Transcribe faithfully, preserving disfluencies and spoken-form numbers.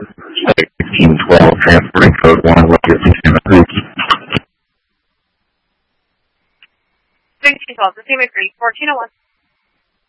fifteen twelve, transporting code one, located in the groups. fifteen twelve, the team agreed. fourteen oh one.